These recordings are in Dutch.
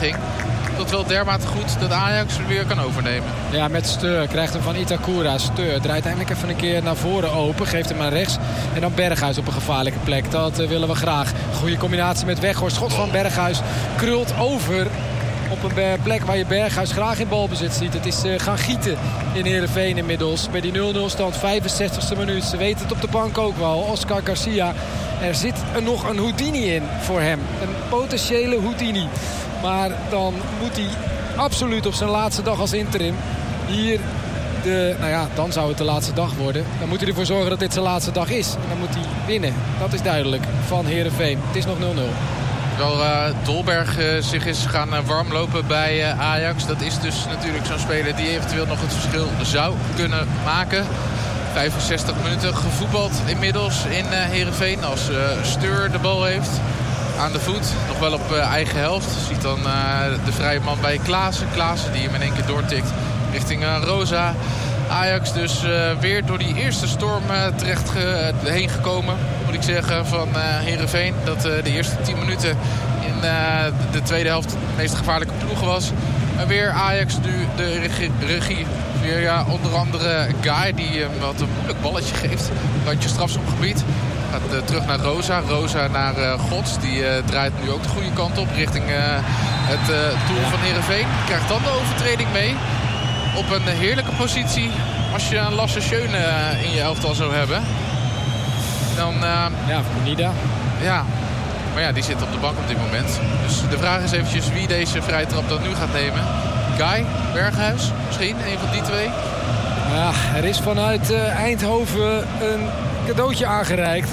dreiging. Dat wel dermate goed dat Ajax weer kan overnemen. Ja, met Steur. Krijgt hem van Itakura. Steur draait eindelijk even een keer naar voren open. Geeft hem naar rechts. En dan Berghuis op een gevaarlijke plek. Dat willen we graag. Goede combinatie met Weghorst. Schot van Berghuis krult over op een plek waar je Berghuis graag in balbezit ziet. Het is gaan gieten in Heerenveen inmiddels. Bij die 0-0 stand, 65e minuut. Ze weten het op de bank ook wel. Oscar Garcia. Er zit nog een Houdini in voor hem. Een potentiële Houdini. Maar dan moet hij absoluut op zijn laatste dag als interim hier dan zou het de laatste dag worden. Dan moet hij ervoor zorgen dat dit zijn laatste dag is. En dan moet hij winnen. Dat is duidelijk van Heerenveen. Het is nog 0-0. Terwijl Dolberg zich is gaan warmlopen bij Ajax. Dat is dus natuurlijk zo'n speler die eventueel nog het verschil zou kunnen maken. 65 minuten gevoetbald inmiddels in Heerenveen. Als Steur de bal heeft aan de voet. Nog wel op eigen helft. Ziet dan de vrije man bij Klaassen. Klaassen die hem in één keer doortikt richting Rosa. Ajax dus weer door die eerste storm terecht heen gekomen. Moet ik zeggen van Heerenveen. Dat de eerste 10 minuten in de tweede helft de meest gevaarlijke ploeg was. En weer Ajax nu de regie. Weer onder andere Guy die wat een moeilijk balletje geeft. Randje strafschopgebied. Gaat terug naar Rosa. Rosa naar Gods. Die draait nu ook de goede kant op richting het doel van Heerenveen. Krijgt dan de overtreding mee. Op een heerlijke positie. Als je een Lasse Schöne in je elftal zou hebben. Dan... Nida. Ja. Maar ja, die zit op de bank op dit moment. Dus de vraag is eventjes wie deze vrije trap dan nu gaat nemen. Guy, Berghuis, misschien een van die twee. Ja, er is vanuit Eindhoven een cadeautje aangereikt.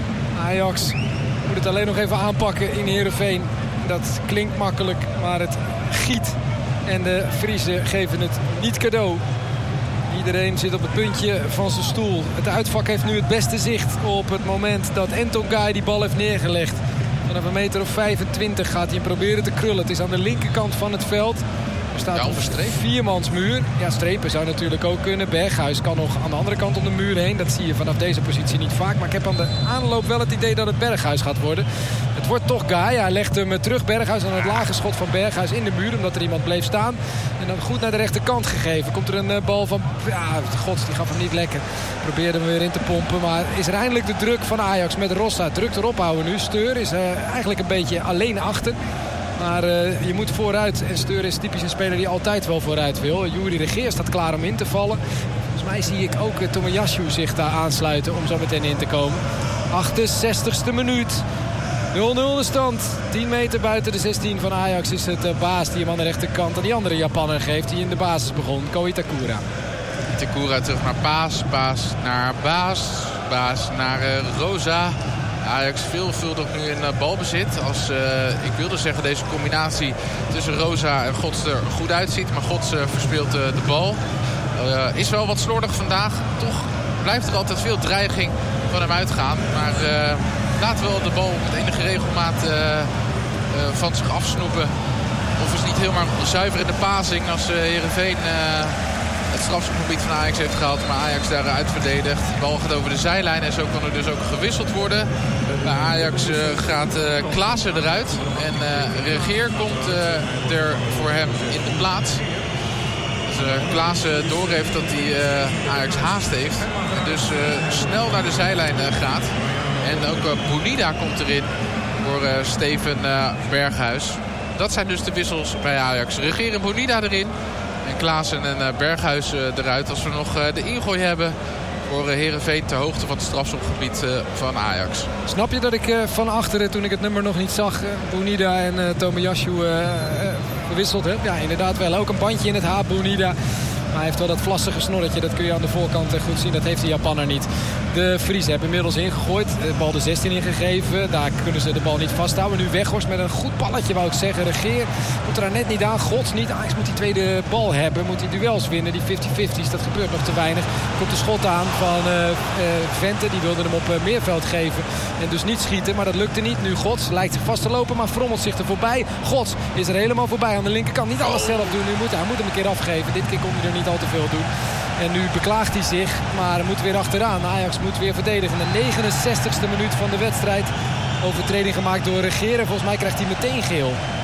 Ajax moet het alleen nog even aanpakken in Heerenveen. Dat klinkt makkelijk, maar het giet. En de Friezen geven het niet cadeau. Iedereen zit op het puntje van zijn stoel. Het uitvak heeft nu het beste zicht op het moment dat Anton Guy die bal heeft neergelegd. Vanaf een meter of 25 gaat hij hem proberen te krullen. Het is aan de linkerkant van het veld. Er staat een viermansmuur. Ja, strepen zou natuurlijk ook kunnen. Berghuis kan nog aan de andere kant om de muur heen. Dat zie je vanaf deze positie niet vaak. Maar ik heb aan de aanloop wel het idee dat het Berghuis gaat worden. Het wordt toch Guy. Hij legt hem terug. Berghuis aan het lage schot van Berghuis in de muur. Omdat er iemand bleef staan. En dan goed naar de rechterkant gegeven. Komt er een bal van... Ja, Gods, die gaf hem niet lekker. Probeerde hem weer in te pompen. Maar is er eindelijk de druk van Ajax met Rossa. Druk erop houden nu. Steur is eigenlijk een beetje alleen achter. Maar je moet vooruit. En Steur is typisch een speler die altijd wel vooruit wil. Juri Regeer staat klaar om in te vallen. Volgens mij zie ik ook Tomayashu zich daar aansluiten om zo meteen in te komen. 68e minuut. 0-0 de stand. 10 meter buiten de 16 van Ajax is het Baas die hem aan de rechterkant aan die andere Japaner geeft. Die in de basis begon. Ko Itakura. Itakura terug naar Paas. Paas naar Baas. Baas naar Rosa. Ajax veelvuldig nu in balbezit. Als ik wilde zeggen deze combinatie tussen Rosa en Gods er goed uitziet. Maar Gods verspeelt de bal. Is wel wat slordig vandaag. Toch blijft er altijd veel dreiging van hem uitgaan. Maar laat wel de bal met enige regelmaat van zich afsnoepen. Of is niet helemaal zuiver in de passing als Heerenveen het strafschopgebied van Ajax heeft gehaald. Maar Ajax daaruit verdedigt. De bal gaat over de zijlijn en zo kan er dus ook gewisseld worden. Bij Ajax gaat Klaassen eruit. En Regeer komt er voor hem in de plaats. Dus Klaassen doorheeft dat hij Ajax haast heeft. En dus snel naar de zijlijn gaat. En ook Bonida komt erin voor Steven Berghuis. Dat zijn dus de wissels bij Ajax. Regeer en Bonida erin. En Klaassen en Berghuis eruit. Als we nog de ingooi hebben voor Heerenveen ter hoogte van het strafschopgebied van Ajax. Snap je dat ik van achteren, toen ik het nummer nog niet zag, Bonida en Tomayashu gewisseld heb? Ja, inderdaad wel. Ook een bandje in het haar, Bonida. Maar hij heeft wel dat vlassige snorretje. Dat kun je aan de voorkant goed zien. Dat heeft de Japaner niet. De Friezen hebben inmiddels ingegooid. De bal de 16 ingegeven. Daar kunnen ze de bal niet vasthouden. Nu Weghorst met een goed balletje, wou ik zeggen. Regeer moet er net niet aan. Gods niet. Ajax moet die tweede bal hebben. Moet die duels winnen. Die 50-50's. Dat gebeurt nog te weinig. Komt de schot aan van Vente. Die wilde hem op Meerveld geven. En dus niet schieten. Maar dat lukte niet. Nu Gods lijkt zich vast te lopen. Maar frommelt zich er voorbij. Gods is er helemaal voorbij. Aan de linkerkant niet alles zelf doen. Hij moet hem een keer afgeven. Dit keer kon hij er niet al te veel doen. En nu beklaagt hij zich, maar hij moet weer achteraan. Ajax moet weer verdedigen. De 69e minuut van de wedstrijd. Overtreding gemaakt door Regeer. Volgens mij krijgt hij meteen geel.